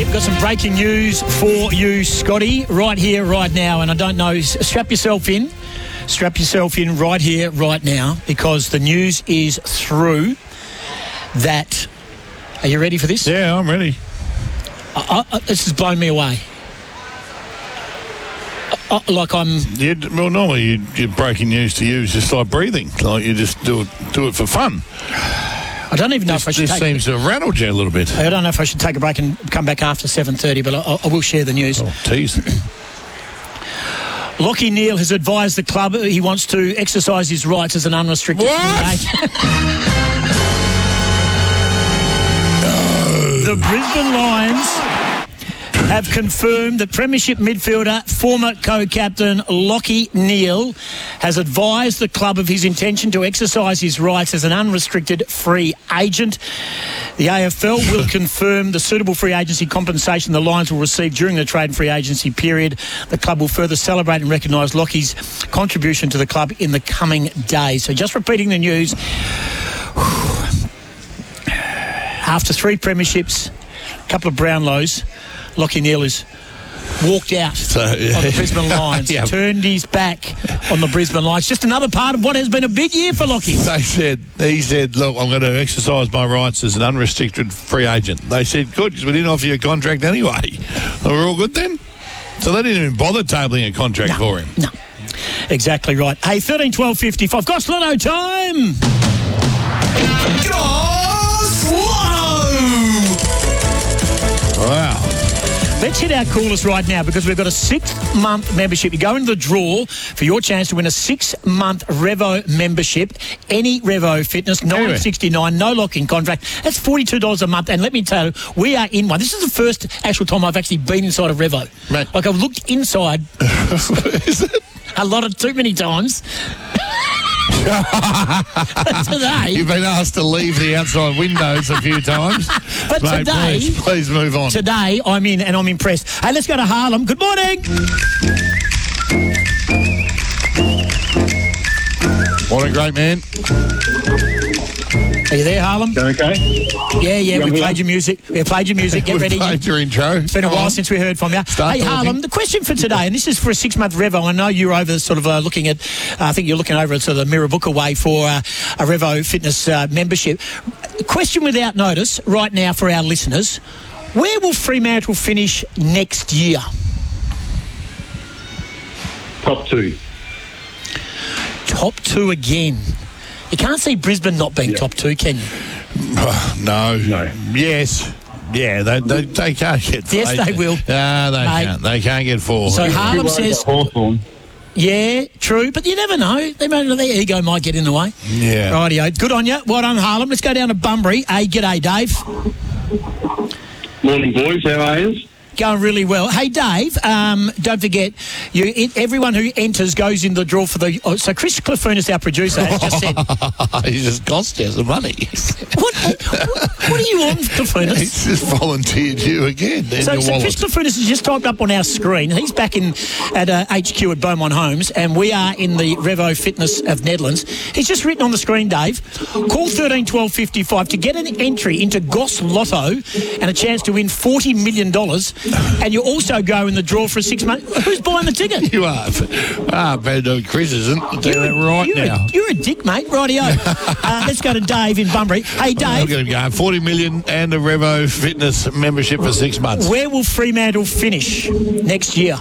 got some breaking news for you, Scotty, right here, right now. And I don't know, strap yourself in right here, right now, because the news is through that... Are you ready for this? Yeah, I'm ready. This has blown me away. Normally your breaking news to you is just like breathing. Like you just do it for fun. I don't even know if I should. This seems to have rattled you a little bit. I don't know if I should take a break and come back after 7:30, but I will share the news. Oh, tease. Lachie Neale has advised the club he wants to exercise his rights as an unrestricted free agent. The Brisbane Lions have confirmed that Premiership midfielder, former co-captain Lachie Neale, has advised the club of his intention to exercise his rights as an unrestricted free agent. The AFL will confirm the suitable free agency compensation the Lions will receive during the trade and free agency period. The club will further celebrate and recognise Lachie's contribution to the club in the coming days. So just repeating the news, after 3 premierships, a couple of Brownlows, Lachie Neale has walked out of the Brisbane Lions, turned his back on the Brisbane Lions. Just another part of what has been a big year for Lachie. He said, look, I'm going to exercise my rights as an unrestricted free agent. They said, good, because we didn't offer you a contract anyway. We're all good then? So they didn't even bother tabling a contract for him. No, exactly right. Hey, 13, 12, 55. Goss Lotto time! Goss Lotto! Wow. Let's hit our callers right now because we've got a 6-month membership. You go into the draw for your chance to win a 6-month Revo membership. Any Revo Fitness, $9.69, no lock-in contract. That's $42 a month. And let me tell you, we are in one. This is the first actual time I've actually been inside a Revo. Right. Like I've looked inside Is it? too many times. Today, you've been asked to leave the outside windows a few times. But mate, today, please move on. Today, I'm in and I'm impressed. Hey, let's go to Harlem. Good morning. Morning, great man. Are you there, Harlem? Okay. Yeah, we played your music. Get ready. Played your intro. It's been a while since we heard from you. Hey, Harlem, the question for today, and this is for a 6-month Revo. I know you're over sort of looking at, I think you're looking over at sort of the Mirrabooka way for a Revo Fitness membership. Question without notice right now for our listeners. Where will Fremantle finish next year? Top 2. Top 2 again. You can't see Brisbane not being top 2, can you? No. Yes. Yeah, they can't get 4. Yes, they will. No, they can't. They can't get 4. So Harlem says... Yeah, true, but you never know. Their ego might get in the way. Yeah. Rightio. Good on you. Well done, Harlem. Let's go down to Bunbury. Hey, g'day, Dave. Morning, boys. How are you? Going really well. Hey, Dave, don't forget, everyone who enters goes in the draw for the... Oh, so Chris Clafunas, our producer, has just said... He just cost you some money. What are you on, Clafunas? He's just volunteered you again So Chris Clafunas has just typed up on our screen. He's back at HQ at Beaumont Homes, and we are in the Revo Fitness of Nedlands. He's just written on the screen, Dave, call 13 12 55 to get an entry into Goss Lotto and a chance to win $40 million. And you also go in the draw for a 6-month... Who's buying the ticket? You are. But Chris isn't. I'll tell you that right now. You're a dick, mate. Rightio. Let's go to Dave in Bunbury. Hey, Dave. I'm going to go. $40 million and a Revo Fitness membership for 6 months. Where will Fremantle finish next year?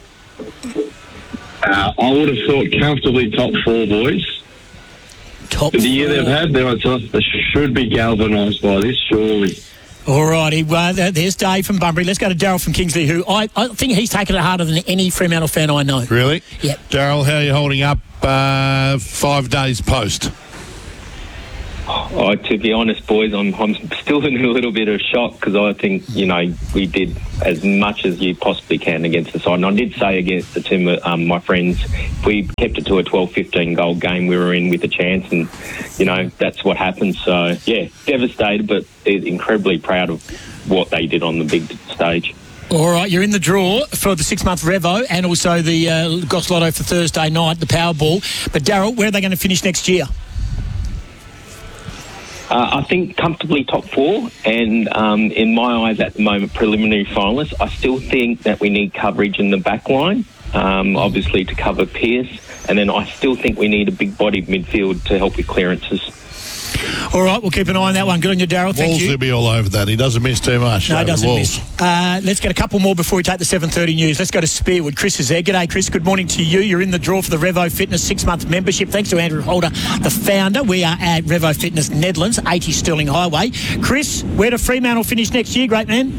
I would have thought comfortably top 4, boys. Top 4. The year they've had, they should be galvanised by this, surely. All righty, well, there's Dave from Bunbury. Let's go to Daryl from Kingsley, who I think he's taken it harder than any Fremantle fan I know. Really? Yep. Daryl, how are you holding up 5 days post? Oh, to be honest, boys, I'm still in a little bit of shock because I think, we did as much as you possibly can against the side. And I did say against the team, my friends, if we kept it to a 12-15 goal game, we were in with a chance. And, that's what happened. So, yeah, devastated, but incredibly proud of what they did on the big stage. All right, you're in the draw for the 6-month Revo and also the Goss Lotto for Thursday night, the Powerball. But, Daryl, where are they going to finish next year? I think comfortably top 4, and in my eyes at the moment, preliminary finalists. I still think that we need coverage in the back line, obviously to cover Pearce, and then I still think we need a big-bodied midfield to help with clearances. All right, we'll keep an eye on that one. Good on you, Daryl. Thank you. Walls will be all over that. He doesn't miss too much. No, he doesn't miss. Let's get a couple more before we take the 7:30 news. Let's go to Spearwood. Chris is there. G'day, Chris. Good morning to you. You're in the draw for the Revo Fitness 6-month membership. Thanks to Andrew Holder, the founder. We are at Revo Fitness Nedlands, 80 Stirling Highway. Chris, where do Fremantle finish next year, great man?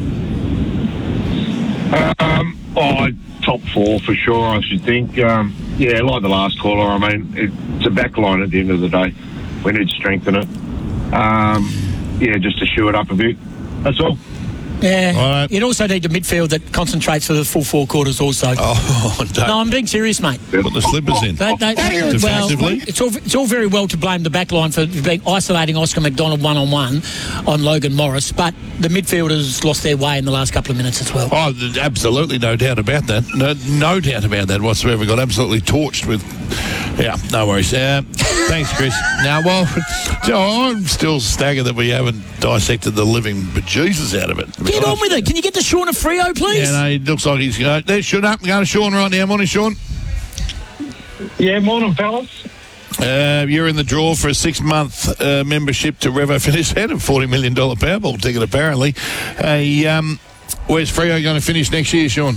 Top 4 for sure, I should think. Like the last caller, I mean, it's a back line at the end of the day. We need to strengthen it. Just to shoe it up a bit. That's all. Yeah. Right. You'd also need a midfield that concentrates for the full 4 quarters also. No, I'm being serious, mate. Put the slippers in. Defensively. It's all very well to blame the back line for being isolating Oscar McDonald one-on-one on Logan Morris, but the midfielders lost their way in the last couple of minutes as well. Oh, absolutely, no doubt about that. No doubt about that whatsoever. Got absolutely torched with... Yeah, no worries. Thanks, Chris. Now, I'm still staggered that we haven't dissected the living bejesus out of it. Get on with it. Can you get to Sean of Freo, please? Yeah, no, it looks like he's going. There's Sean up. I'm going to Sean right now. Morning, Sean. Yeah, morning, fellas. You're in the draw for a 6-month membership to Revo Fitness. Had a $40 million Powerball ticket, apparently. Where's Freo going to finish next year, Sean?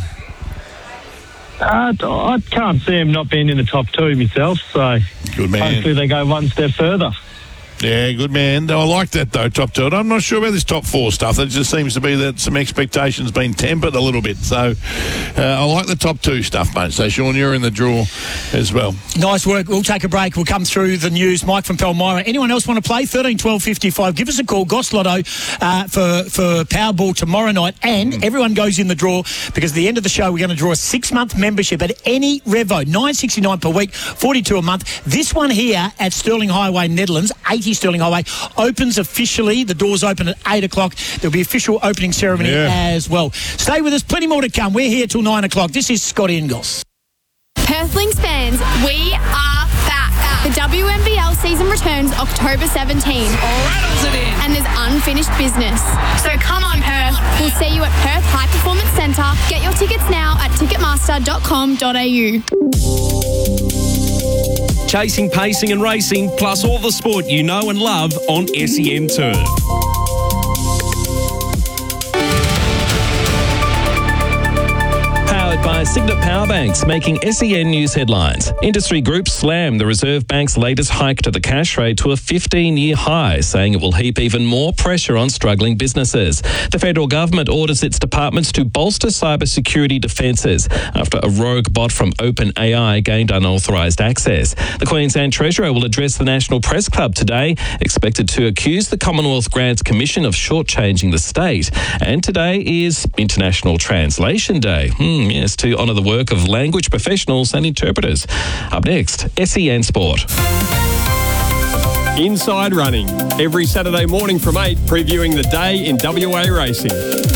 I can't see him not being in the top 2 myself, so good man. Hopefully they go one step further. Yeah, good man. I like that, though, top 2. I'm not sure about this top 4 stuff. It just seems to be that some expectations been tempered a little bit. So I like the top 2 stuff, mate. So, Sean, you're in the draw as well. Nice work. We'll take a break. We'll come through the news. Mike from Palmyra. Anyone else want to play? 13 12 55. Give us a call. Goss Lotto for Powerball tomorrow night. And everyone goes in the draw because at the end of the show, we're going to draw a 6-month membership at any Revo. $9.69 per week, $42 a month. This one here at Stirling Highway, Nedlands, 80 Stirling Highway, opens officially. The doors open at 8 o'clock. There'll be official opening ceremony as well. Stay with us. Plenty more to come. We're here till 9 o'clock. This is Scotty and Goss. Perthlings fans, we are back. The WNBL season returns October 17. Rattles it in. And there's unfinished business. So come on, Perth. We'll see you at Perth High Performance Centre. Get your tickets now at ticketmaster.com.au. Chasing, pacing and racing, plus all the sport you know and love on SEN Turf. Powered by Signet Power Banks, making SEN News headlines. Industry groups slam the Reserve Bank's latest hike to the cash rate to a 15-year high, saying it will heap even more pressure on struggling businesses. The federal government orders its departments to bolster cybersecurity defences after a rogue bot from OpenAI gained unauthorised access. The Queensland Treasurer will address the National Press Club today, expected to accuse the Commonwealth Grants Commission of shortchanging the state. And today is International Translation Day. Yes, to honour the work of language professionals and interpreters. Up next, SEN Sport. Inside Running, every Saturday morning from 8, previewing the day in WA racing.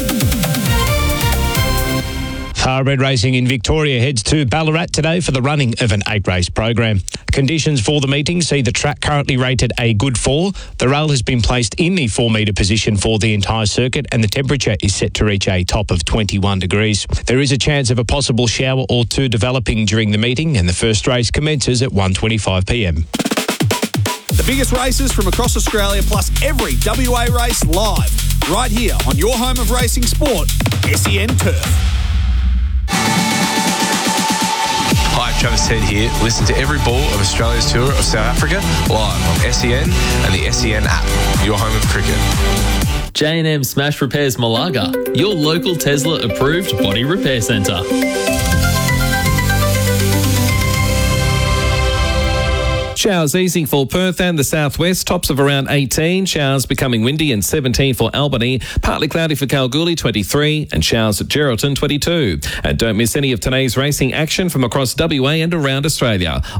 Thoroughbred Racing in Victoria heads to Ballarat today for the running of an 8-race program. Conditions for the meeting see the track currently rated a good 4. The rail has been placed in the 4-metre position for the entire circuit and the temperature is set to reach a top of 21 degrees. There is a chance of a possible shower or 2 developing during the meeting and the first race commences at 1:25 p.m. The biggest races from across Australia plus every WA race live right here on your home of racing sport, SEN Turf. Hi, Travis Head here. Listen to every ball of Australia's tour of South Africa live on SEN and the SEN app, your home of cricket. J&M Smash Repairs Malaga, your local Tesla approved body repair centre. Showers easing for Perth and the southwest, tops of around 18. Showers becoming windy and 17 for Albany. Partly cloudy for Kalgoorlie, 23. And showers at Geraldton, 22. And don't miss any of today's racing action from across WA and around Australia.